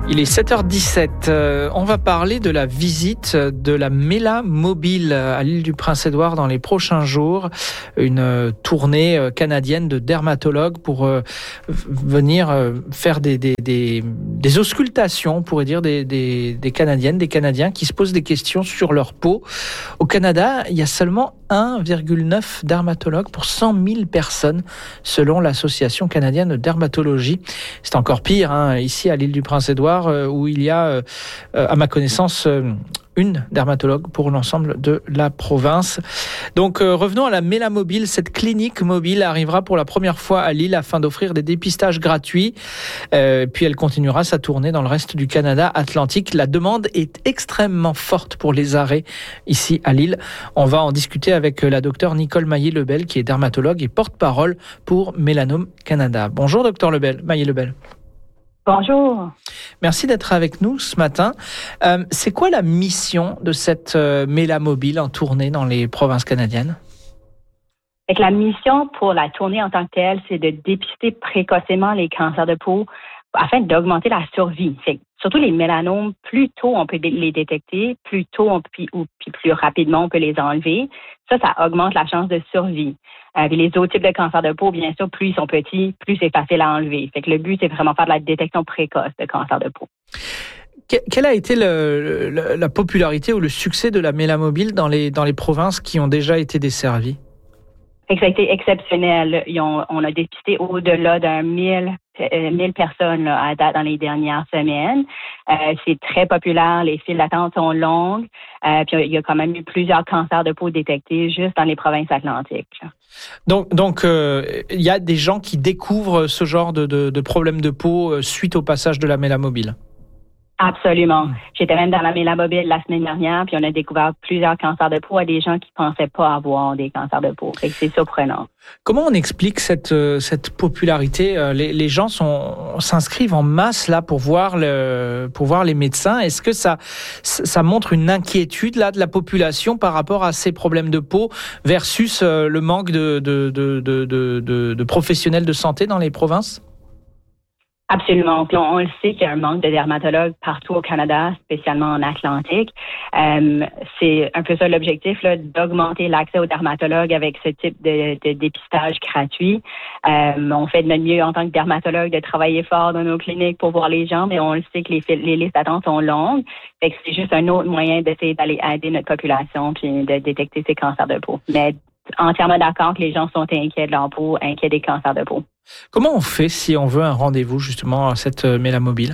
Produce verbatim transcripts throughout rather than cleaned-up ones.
Il est sept heures dix-sept. Euh, on va parler de la visite de la Mela Mobile à l'île du Prince-Édouard dans les prochains jours. Une euh, tournée euh, canadienne de dermatologues pour euh, venir euh, faire des, des, des, des auscultations, on pourrait dire, des, des, des Canadiennes, des Canadiens qui se posent des questions sur leur peau. Au Canada, il y a seulement un virgule neuf dermatologues pour cent mille personnes, selon l'Association canadienne de dermatologie. C'est encore pire, hein, ici à l'île du Prince-Édouard, où il y a, euh, à ma connaissance, euh, une dermatologue pour l'ensemble de la province. Donc euh, revenons à la Mela Mobile. Cette clinique mobile arrivera pour la première fois à Lille afin d'offrir des dépistages gratuits. Euh, puis elle continuera sa tournée dans le reste du Canada atlantique. La demande est extrêmement forte pour les arrêts ici à Lille. On va en discuter avec la docteure Nicole Maillé-Lebel, qui est dermatologue et porte-parole pour Mélanome Canada. Bonjour docteur Lebel, Maillé-Lebel. Bonjour. Merci d'être avec nous ce matin. Euh, c'est quoi la mission de cette euh, Mela Mobile en tournée dans les provinces canadiennes? Fait que la mission pour la tournée en tant que telle, c'est de dépister précocement les cancers de peau afin d'augmenter la survie. Fait que, surtout les mélanomes, plus tôt on peut les détecter, plus tôt on peut, ou puis plus rapidement on peut les enlever. Ça, ça augmente la chance de survie. Euh, les autres types de cancers de peau, bien sûr, plus ils sont petits, plus c'est facile à enlever. Fait que le but, c'est vraiment faire de la détection précoce de cancer de peau. Quelle a été le, le, la popularité ou le succès de la Mela Mobile dans les, dans les provinces qui ont déjà été desservies? Fait que ça a été exceptionnel. Ils ont, on a dépisté au-delà d'un mille, euh, mille personnes là, à date dans les dernières semaines. Euh, c'est très populaire. Les files d'attente sont longues. Euh, puis il y a quand même eu plusieurs cancers de peau détectés juste dans les provinces atlantiques. Là. Donc, donc euh, il y a des gens qui découvrent ce genre de, de, de problèmes de peau suite au passage de la Mela Mobile. Absolument. J'étais même dans la Mela Mobile la semaine dernière, puis on a découvert plusieurs cancers de peau à des gens qui pensaient pas avoir des cancers de peau. Fait que c'est surprenant. Comment on explique cette cette popularité? Les, les gens sont s'inscrivent en masse là pour voir le pour voir les médecins. Est-ce que ça ça montre une inquiétude là de la population par rapport à ces problèmes de peau versus le manque de de de de de, de, de professionnels de santé dans les provinces? Absolument. Puis on, on le sait qu'il y a un manque de dermatologues partout au Canada, spécialement en Atlantique. Euh, c'est un peu ça l'objectif, là, d'augmenter l'accès aux dermatologues avec ce type de, de dépistage gratuit. Euh, on fait de notre mieux en tant que dermatologue de travailler fort dans nos cliniques pour voir les gens, mais on le sait que les, les listes d'attente sont longues. Fait que c'est juste un autre moyen d'essayer d'aller aider notre population puis de détecter ces cancers de peau. Mais entièrement d'accord que les gens sont inquiets de leur peau, inquiets des cancers de peau. Comment on fait si on veut un rendez-vous justement à cette Mela Mobile?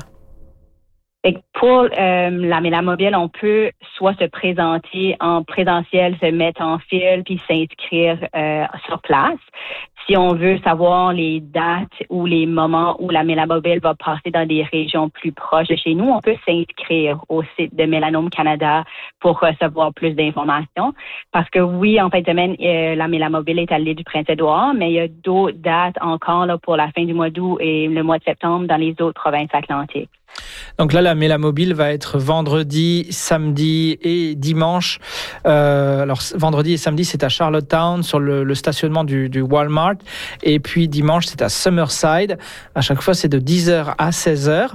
Et pour euh, la Mela Mobile, on peut soit se présenter en présentiel, se mettre en file puis s'inscrire euh, sur place. Si on veut savoir les dates ou les moments où la Mela Mobile va passer dans des régions plus proches de chez nous, on peut s'inscrire au site de Mélanome Canada pour recevoir plus d'informations. Parce que oui, en fin de semaine, euh, la Mela Mobile est à l'île du Prince-Édouard, mais il y a d'autres dates encore là, pour la fin du mois d'août et le mois de septembre dans les autres provinces atlantiques. Donc là, la Mela Mobile va être vendredi, samedi et dimanche. Euh, alors vendredi et samedi, c'est à Charlottetown sur le, le stationnement du, du Walmart. Et puis dimanche, c'est à Summerside. À chaque fois, c'est de dix heures à seize heures.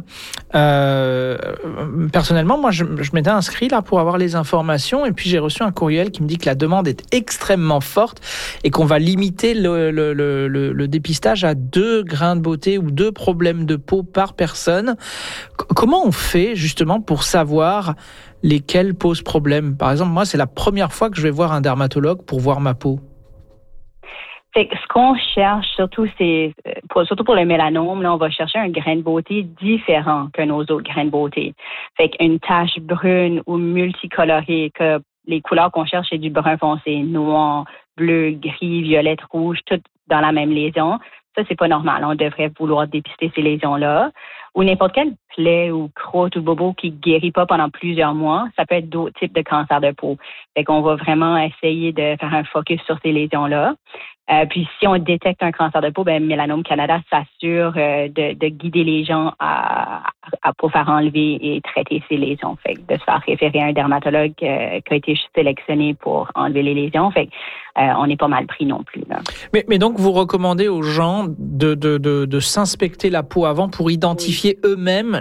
Euh, personnellement, moi, je, je m'étais inscrit là pour avoir les informations. Et puis j'ai reçu un courriel qui me dit que la demande est extrêmement forte et qu'on va limiter le, le, le, le, le dépistage à deux grains de beauté ou deux problèmes de peau par personne. Comment on fait justement pour savoir lesquels posent problème? Par exemple, moi, c'est la première fois que je vais voir un dermatologue pour voir ma peau. Fait que ce qu'on cherche, surtout, c'est pour, surtout pour le mélanome, là, on va chercher un grain de beauté différent que nos autres grains de beauté. Fait qu'une tache brune ou multicolorée, que les couleurs qu'on cherche, c'est du brun foncé, noir, bleu, gris, violette, rouge, tout dans la même lésion. Ça, c'est pas normal. On devrait vouloir dépister ces lésions-là. Ou n'importe quelle plaie ou crotte ou bobo qui guérit pas pendant plusieurs mois, ça peut être d'autres types de cancers de peau. Fait qu'on va vraiment essayer de faire un focus sur ces lésions-là. Euh, puis si on détecte un cancer de peau, ben Mélanome Canada s'assure euh, de, de guider les gens à, à pour faire enlever et traiter ces lésions. Fait de se faire référer à un dermatologue euh, qui a été sélectionné pour enlever les lésions. Fait euh, on n'est pas mal pris non plus. Là. Mais, mais donc vous recommandez aux gens de de de, de s'inspecter la peau avant pour identifier oui. eux-mêmes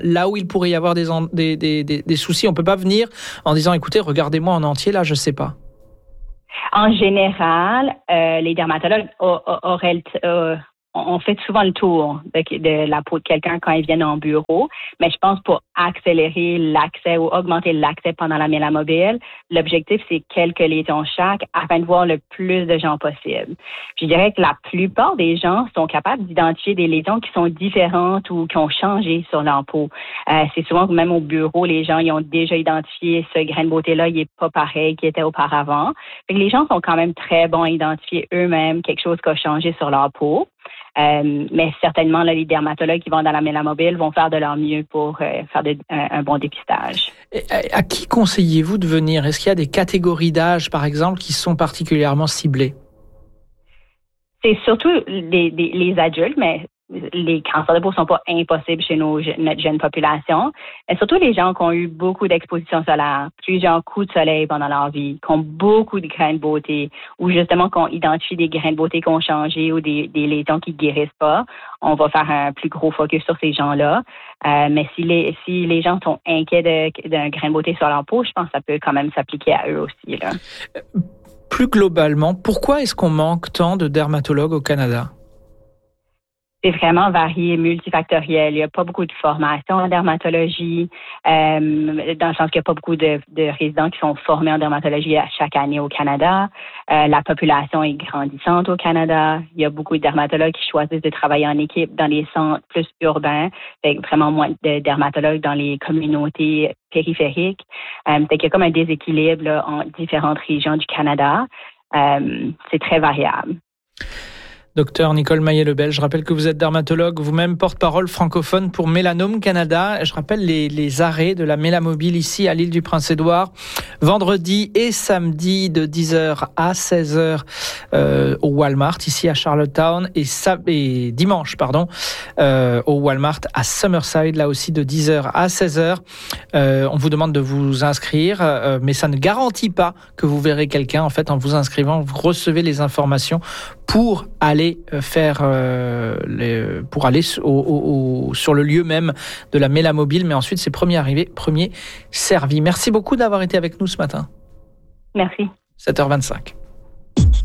là où il pourrait y avoir des, des, des, des, des soucis. On peut pas venir en disant, écoutez, regardez-moi en entier, là, je sais pas. En général, euh, les dermatologues auraient euh, on fait souvent le tour de, de la peau de quelqu'un quand ils viennent en bureau, mais je pense pour accélérer l'accès ou augmenter l'accès pendant la mélamobile, l'objectif, c'est quelques lésions chaque afin de voir le plus de gens possible. Je dirais que la plupart des gens sont capables d'identifier des lésions qui sont différentes ou qui ont changé sur leur peau. Euh, c'est souvent que même au bureau, les gens ils ont déjà identifié ce grain de beauté-là, il n'est pas pareil qu'il était auparavant. Fait que les gens sont quand même très bons à identifier eux-mêmes quelque chose qui a changé sur leur peau. Euh, mais certainement, là, les dermatologues qui vont dans la mélamobile vont faire de leur mieux pour euh, faire de, un, un bon dépistage. Et à, à qui conseillez-vous de venir? Est-ce qu'il y a des catégories d'âge, par exemple, qui sont particulièrement ciblées? C'est surtout les, les, les adultes, mais les cancers de peau ne sont pas impossibles chez nos, notre jeune population. Et surtout les gens qui ont eu beaucoup d'exposition solaire, plusieurs coups de soleil pendant leur vie, qui ont beaucoup de grains de beauté, ou justement qu'on identifie des grains de beauté qui ont changé ou des, des lésions qui ne guérissent pas. On va faire un plus gros focus sur ces gens-là. Euh, mais si les, si les gens sont inquiets de, d'un grain de beauté sur leur peau, je pense que ça peut quand même s'appliquer à eux aussi, là. Plus globalement, pourquoi est-ce qu'on manque tant de dermatologues au Canada? C'est vraiment varié, multifactoriel. Il n'y a pas beaucoup de formation en dermatologie, euh, dans le sens qu'il n'y a pas beaucoup de, de résidents qui sont formés en dermatologie à chaque année au Canada. Euh, la population est grandissante au Canada. Il y a beaucoup de dermatologues qui choisissent de travailler en équipe dans les centres plus urbains, avec vraiment moins de dermatologues dans les communautés périphériques. Euh, fait qu'il y a comme un déséquilibre là, en différentes régions du Canada. Euh, c'est très variable. Docteur Nicole Maillet-Lebel, je rappelle que vous êtes dermatologue, vous-même porte-parole francophone pour Mélanome Canada. Je rappelle les, les arrêts de la Mélamobile ici à l'île du Prince-Édouard, vendredi et samedi de dix heures à seize heures euh, au Walmart ici à Charlottetown et, et dimanche pardon euh, au Walmart à Summerside, là aussi de dix heures à seize heures. Euh, on vous demande de vous inscrire, euh, mais ça ne garantit pas que vous verrez quelqu'un. En fait, en vous inscrivant, vous recevez les informations pour aller faire euh, les, pour aller au, au, au, sur le lieu même de la Mélamobile, mais ensuite c'est premier arrivé, premier servi. Merci beaucoup d'avoir été avec nous ce matin. Merci. sept heures vingt-cinq.